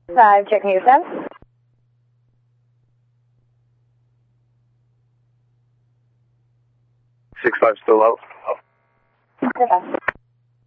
5, checking your sense. 6-5 still low. Okay.